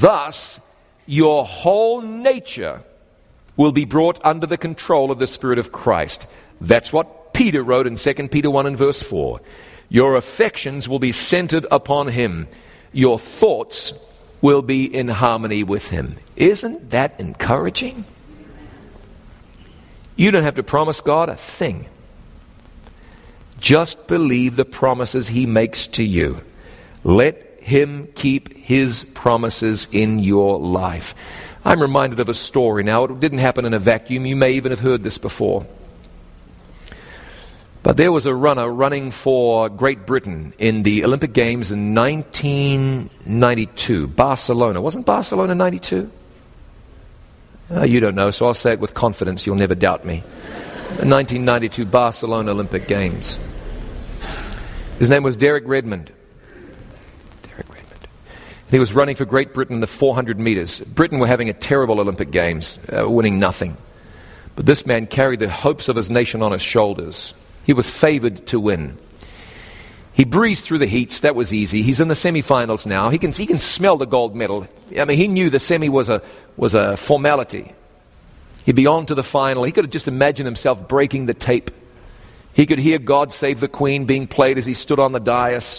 Thus, your whole nature will be brought under the control of the Spirit of Christ. That's what Peter wrote in 2 Peter 1 and verse 4. Your affections will be centered upon Him. Your thoughts will be in harmony with Him. Isn't that encouraging? You don't have to promise God a thing. Just believe the promises He makes to you. Let Him keep His promises in your life. I'm reminded of a story now. It didn't happen in a vacuum. You may even have heard this before. But there was a runner running for Great Britain in the Olympic Games in 1992. Barcelona. Wasn't Barcelona 92? You don't know, so I'll say it with confidence. You'll never doubt me. The 1992 Barcelona Olympic Games. His name was Derek Redmond. He was running for Great Britain in the 400 meters. Britain were having a terrible Olympic Games, winning nothing. But this man carried the hopes of his nation on his shoulders. He was favored to win. He breezed through the heats. That was easy. He's in the semifinals now. He can smell the gold medal. I mean, he knew the semi was a formality. He'd be on to the final. He could have just imagined himself breaking the tape. He could hear God Save the Queen being played as he stood on the dais,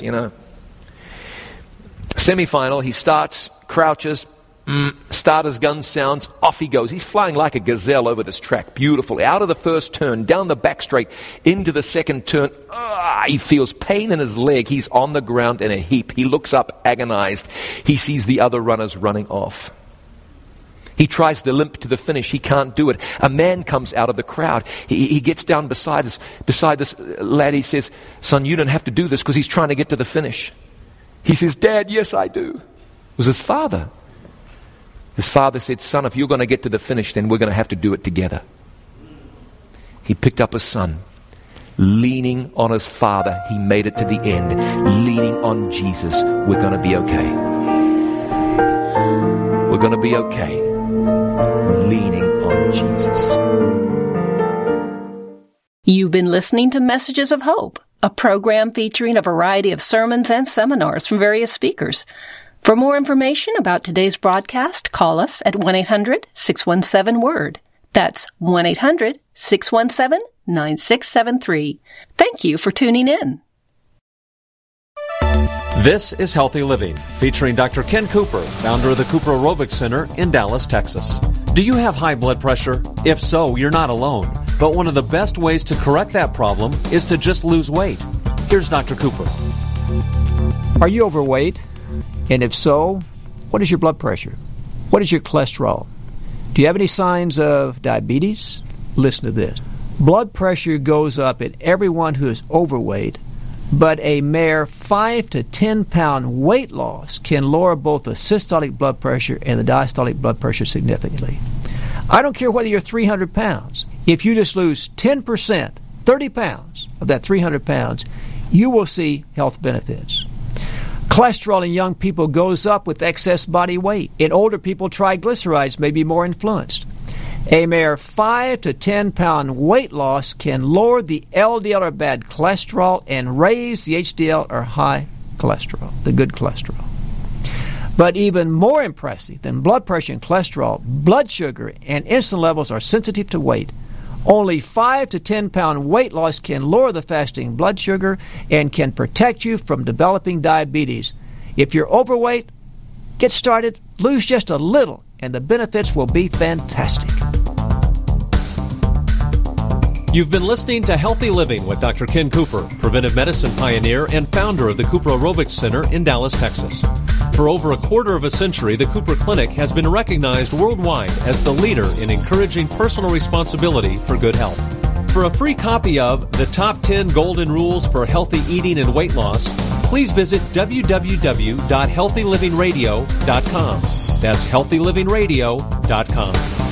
Semi-final, he starts, crouches, starter's gun sounds, off he goes. He's flying like a gazelle over this track, beautifully. Out of the first turn, down the back straight, into the second turn. He feels pain in his leg. He's on the ground in a heap. He looks up, agonized. He sees the other runners running off. He tries to limp to the finish. He can't do it. A man comes out of the crowd. He gets down beside this lad. He says, "Son, you don't have to do this," because he's trying to get to the finish. He says, "Dad, yes, I do." It was his father. His father said, "Son, if you're going to get to the finish, then we're going to have to do it together." He picked up his son. Leaning on his father, he made it to the end. Leaning on Jesus, we're going to be okay. We're going to be okay. Leaning on Jesus. You've been listening to Messages of Hope, a program featuring a variety of sermons and seminars from various speakers. For more information about today's broadcast, call us at 1-800-617-WORD. That's 1-800-617-9673. Thank you for tuning in. This is Healthy Living, featuring Dr. Ken Cooper, founder of the Cooper Aerobics Center in Dallas, Texas. Do you have high blood pressure? If so, you're not alone. But one of the best ways to correct that problem is to just lose weight. Here's Dr. Cooper. Are you overweight? And if so, what is your blood pressure? What is your cholesterol? Do you have any signs of diabetes? Listen to this. Blood pressure goes up in everyone who is overweight, but a mere 5 to 10 pound weight loss can lower both the systolic blood pressure and the diastolic blood pressure significantly. I don't care whether you're 300 pounds. If you just lose 10%, 30 pounds of that 300 pounds, you will see health benefits. Cholesterol in young people goes up with excess body weight. In older people, triglycerides may be more influenced. A mere 5 to 10 pound weight loss can lower the LDL or bad cholesterol and raise the HDL or high cholesterol, the good cholesterol. But even more impressive than blood pressure and cholesterol, blood sugar and insulin levels are sensitive to weight. Only 5 to 10 pound weight loss can lower the fasting blood sugar and can protect you from developing diabetes. If you're overweight, get started, lose just a little, and the benefits will be fantastic. You've been listening to Healthy Living with Dr. Ken Cooper, preventive medicine pioneer and founder of the Cooper Aerobics Center in Dallas, Texas. For over a quarter of a century, the Cooper Clinic has been recognized worldwide as the leader in encouraging personal responsibility for good health. For a free copy of The Top 10 Golden Rules for Healthy Eating and Weight Loss, please visit www.healthylivingradio.com. That's healthylivingradio.com.